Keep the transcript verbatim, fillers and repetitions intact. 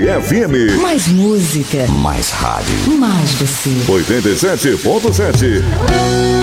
F M. Mais música. Mais rádio. Mais você. oitenta e sete ponto sete.